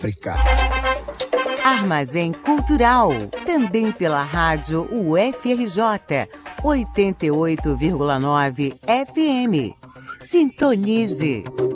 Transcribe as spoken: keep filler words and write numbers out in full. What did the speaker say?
África. Armazém Cultural, também pela rádio U F R J, oitenta e oito vírgula nove F M. Sintonize.